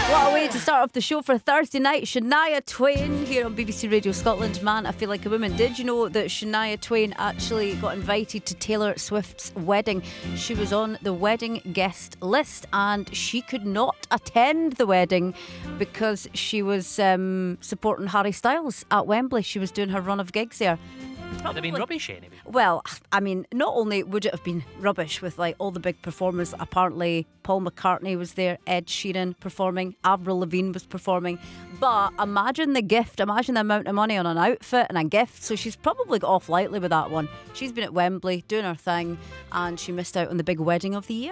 What a way to start off the show for Thursday night. Shania Twain here on BBC Radio Scotland. Man, I feel like a woman. Did you know that Shania Twain actually got invited to Taylor Swift's wedding? She was on the wedding guest list and she could not attend the wedding because she was supporting Harry Styles at Wembley. She was doing her run of gigs there. Would have been rubbish anyway. Well, I mean, not only would it have been rubbish with like all the big performers, apparently Paul McCartney was there, Ed Sheeran performing, Avril Lavigne was performing, but imagine the gift, imagine the amount of money on an outfit and a gift. So she's probably got off lightly with that one. She's been at Wembley doing her thing and she missed out on the big wedding of the year.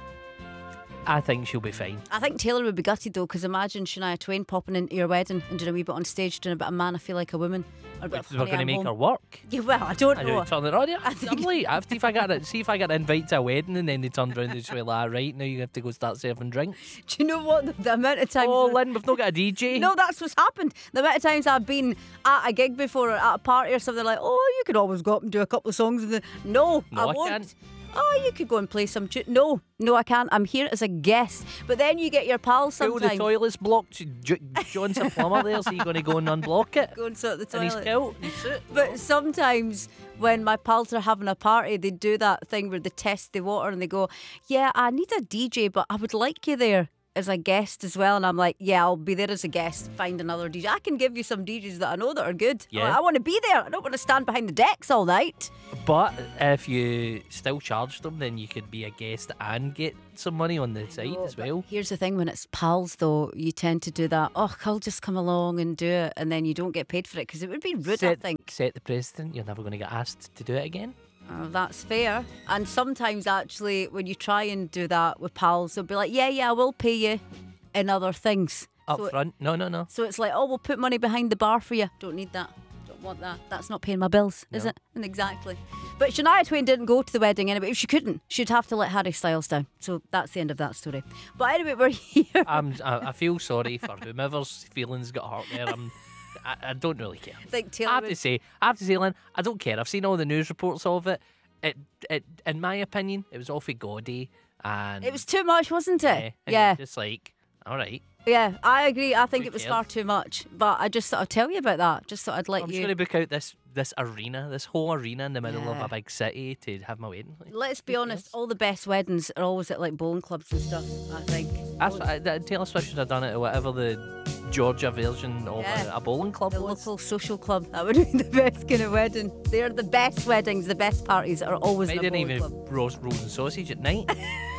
I think she'll be fine. I think Taylor would be gutted though, because imagine Shania Twain popping into your wedding and doing a wee bit on stage, doing a bit of Man, I Feel Like a Woman. Or a bit of We're Honey, going to I'm make Home. her work. Yeah, well, I don't I know. turn it on you. I'm like, see if I get an invite to a wedding and then they turn around and just be like, right, now you have to go start serving drinks. Do you know what? The amount of times. Oh, Lynn, we've not got a DJ. No, that's what's happened. The amount of times I've been at a gig before or at a party or something like, oh, you could always go up and do a couple of songs. No, I won't. Can't. Oh, you could go and play some tune. No, I can't. I'm here as a guest. But then you get your pals Fill sometimes. the toilet's blocked. John's a plumber there, so you're going to go and unblock it. Go and sort the And he's toilet. killed. He's suit. But sometimes when my pals are having a party, they do that thing where they test the water and they go, yeah, I need a DJ, but I would like you there as a guest as well. And I'm like, yeah, I'll be there as a guest. Find another DJ. I can give you some DJs that I know that are good. Yeah. I want to be there. I don't want to stand behind the decks all night. But if you still charge them, then you could be a guest and get some money on the side as well. Here's the thing, when it's pals though, you tend to do that, oh, I'll just come along and do it, and then you don't get paid for it because it would be rude, I think. Set the precedent. You're never going to get asked to do it again. Oh, that's fair. And sometimes actually when you try and do that with pals, they'll be like, yeah, I will pay you in other things. Up front. No. So it's like, oh, we'll put money behind the bar for you. Don't need that. Don't want that. That's not paying my bills, is No. it? And exactly. But Shania Twain didn't go to the wedding anyway. If she couldn't, she'd have to let Harry Styles down. So that's the end of that story. But anyway, we're here. I feel sorry for whomever's feelings got hurt there. I don't really care. I think Taylor I have to say, Lynn, I don't care. I've seen all the news reports of it. It in my opinion, it was awfully gaudy and It was too much, wasn't it? and Yeah. just like, all right. Yeah, I agree. I think Who it was cares? far too much. But I just thought I'd tell you about that. Just thought I'd let I'm just you. going to book out this arena, this whole arena in the middle of Yeah. a big city to have my wedding. Like, Let's be honest, all the best weddings are always at like bowling clubs and stuff, I think. that's what Taylor Swift should have done it at whatever the Georgia version of Yeah. a bowling club The was. local social club. That would be the best kind of wedding. They're the best weddings, the best parties are always They in a didn't bowling even club. roast rolls and sausage at night.